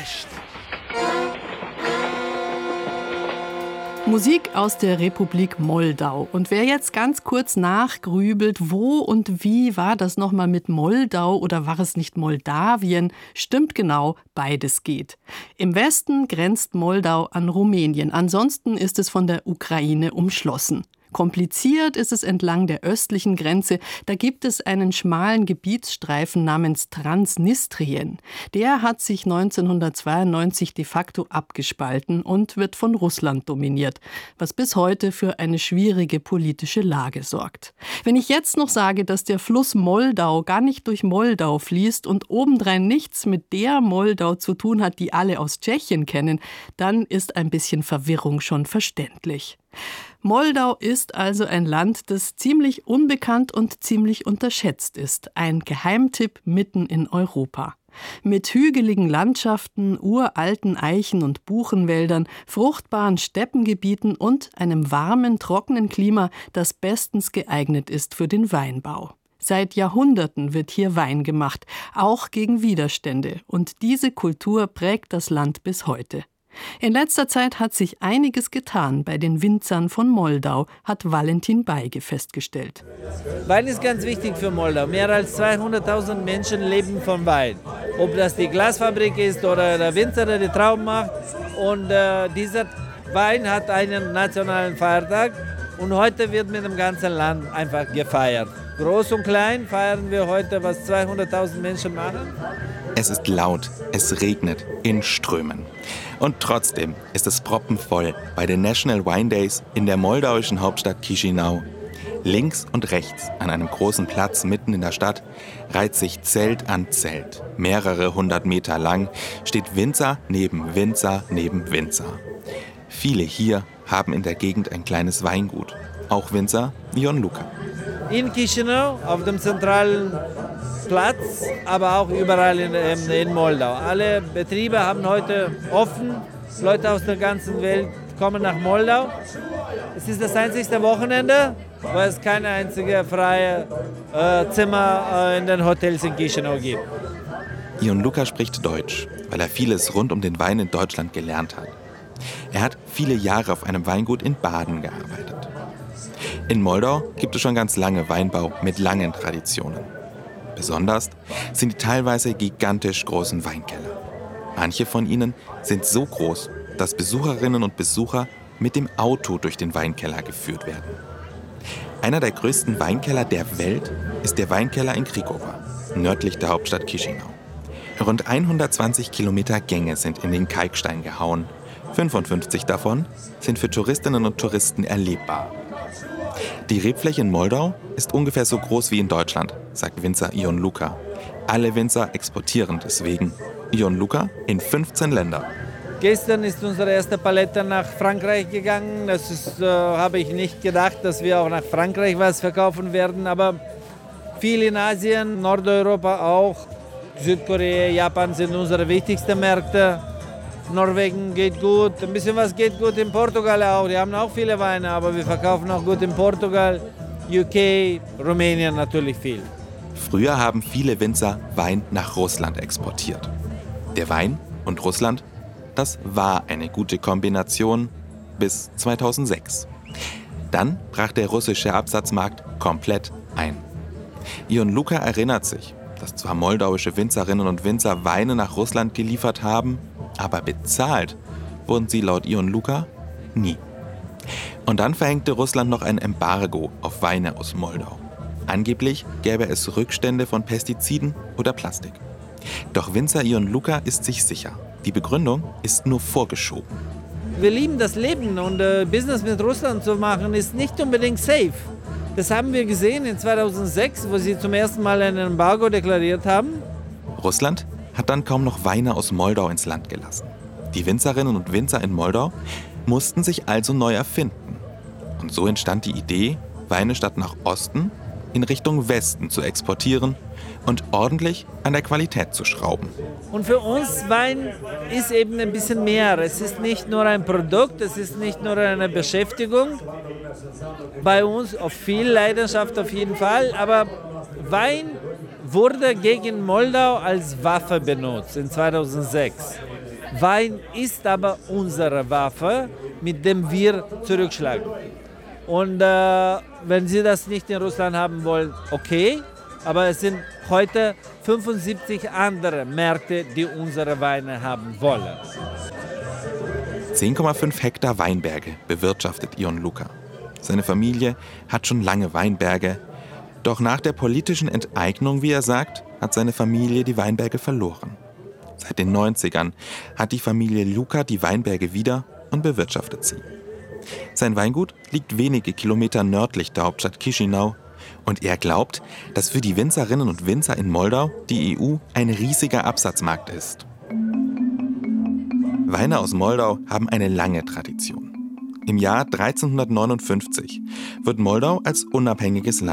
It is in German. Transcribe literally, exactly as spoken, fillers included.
Recht. Musik aus der Republik Moldau. Und wer jetzt ganz kurz nachgrübelt, wo und wie war das nochmal mit Moldau oder war es nicht Moldawien? Stimmt genau, beides geht. Im Westen grenzt Moldau an Rumänien, ansonsten ist es von der Ukraine umschlossen. Kompliziert ist es entlang der östlichen Grenze. Da gibt es einen schmalen Gebietsstreifen namens Transnistrien. Der hat sich neunzehnhundertzweiundneunzig de facto abgespalten und wird von Russland dominiert, was bis heute für eine schwierige politische Lage sorgt. Wenn ich jetzt noch sage, dass der Fluss Moldau gar nicht durch Moldau fließt und obendrein nichts mit der Moldau zu tun hat, die alle aus Tschechien kennen, dann ist ein bisschen Verwirrung schon verständlich. Moldau ist also ein Land, das ziemlich unbekannt und ziemlich unterschätzt ist. Ein Geheimtipp mitten in Europa. Mit hügeligen Landschaften, uralten Eichen- und Buchenwäldern, fruchtbaren Steppengebieten und einem warmen, trockenen Klima, das bestens geeignet ist für den Weinbau. Seit Jahrhunderten wird hier Wein gemacht, auch gegen Widerstände. Und diese Kultur prägt das Land bis heute. In letzter Zeit hat sich einiges getan bei den Winzern von Moldau, hat Valentin Beige festgestellt. Wein ist ganz wichtig für Moldau. Mehr als zweihunderttausend Menschen leben von Wein. Ob das die Glasfabrik ist oder der Winzer, der die Trauben macht. Und äh, dieser Wein hat einen nationalen Feiertag. Und heute wird mit dem ganzen Land einfach gefeiert. Groß und klein feiern wir heute, was zweihunderttausend Menschen machen. Es ist laut, es regnet in Strömen. Und trotzdem ist es proppenvoll bei den National Wine Days in der moldauischen Hauptstadt Chișinău. Links und rechts an einem großen Platz mitten in der Stadt reiht sich Zelt an Zelt. Mehrere hundert Meter lang steht Winzer neben Winzer neben Winzer. Viele hier haben in der Gegend ein kleines Weingut. Auch Winzer Ion Luca. In Chișinău, auf dem zentralen Platz, aber auch überall in, in, in Moldau. Alle Betriebe haben heute offen. Leute aus der ganzen Welt kommen nach Moldau. Es ist das einzige Wochenende, wo es keine einzige freie äh, Zimmer äh, in den Hotels in Chișinău gibt. Ion Luca spricht Deutsch, weil er vieles rund um den Wein in Deutschland gelernt hat. Er hat viele Jahre auf einem Weingut in Baden gearbeitet. In Moldau gibt es schon ganz lange Weinbau mit langen Traditionen. Besonders sind die teilweise gigantisch großen Weinkeller. Manche von ihnen sind so groß, dass Besucherinnen und Besucher mit dem Auto durch den Weinkeller geführt werden. Einer der größten Weinkeller der Welt ist der Weinkeller in Craiova, nördlich der Hauptstadt Chișinău. Rund hundertzwanzig Kilometer Gänge sind in den Kalkstein gehauen. fünfundfünfzig davon sind für Touristinnen und Touristen erlebbar. Die Rebfläche in Moldau ist ungefähr so groß wie in Deutschland, sagt Winzer Ion Luca. Alle Winzer exportieren deswegen. Ion Luca in fünfzehn Länder. Gestern ist unsere erste Palette nach Frankreich gegangen. Das ist, äh, habe ich nicht gedacht, dass wir auch nach Frankreich was verkaufen werden. Aber viel in Asien, Nordeuropa auch. Südkorea, Japan sind unsere wichtigsten Märkte. Norwegen geht gut, ein bisschen was geht gut in Portugal auch. Die haben auch viele Weine, aber wir verkaufen auch gut in Portugal, U K, Rumänien natürlich viel. Früher haben viele Winzer Wein nach Russland exportiert. Der Wein und Russland, das war eine gute Kombination bis zweitausendsechs. Dann brach der russische Absatzmarkt komplett ein. Ion Luca erinnert sich, dass zwar moldauische Winzerinnen und Winzer Weine nach Russland geliefert haben, aber bezahlt wurden sie laut Ion Luca nie. Und dann verhängte Russland noch ein Embargo auf Weine aus Moldau. Angeblich gäbe es Rückstände von Pestiziden oder Plastik. Doch Winzer Ion Luca ist sich sicher, die Begründung ist nur vorgeschoben. Wir lieben das Leben und äh, Business mit Russland zu machen ist nicht unbedingt safe. Das haben wir gesehen in zweitausendsechs, wo sie zum ersten Mal ein Embargo deklariert haben. Russland hat dann kaum noch Weine aus Moldau ins Land gelassen. Die Winzerinnen und Winzer in Moldau mussten sich also neu erfinden. Und so entstand die Idee, Weine statt nach Osten in Richtung Westen zu exportieren und ordentlich an der Qualität zu schrauben. Und für uns Wein ist eben ein bisschen mehr. Es ist nicht nur ein Produkt, es ist nicht nur eine Beschäftigung. Bei uns auf viel Leidenschaft auf jeden Fall, aber Wein wurde gegen Moldau als Waffe benutzt in zweitausendsechs. Wein ist aber unsere Waffe, mit dem wir zurückschlagen. Und äh, wenn Sie das nicht in Russland haben wollen, okay. Aber es sind heute fünfundsiebzig andere Märkte, die unsere Weine haben wollen. zehn Komma fünf Hektar Weinberge bewirtschaftet Ion Luca. Seine Familie hat schon lange Weinberge. Doch nach der politischen Enteignung, wie er sagt, hat seine Familie die Weinberge verloren. Seit den neunzigern hat die Familie Luca die Weinberge wieder und bewirtschaftet sie. Sein Weingut liegt wenige Kilometer nördlich der Hauptstadt Chișinău. Und er glaubt, dass für die Winzerinnen und Winzer in Moldau die E U ein riesiger Absatzmarkt ist. Weine aus Moldau haben eine lange Tradition. Im Jahr dreizehnhundertneunundfünfzig wird Moldau als unabhängiges Land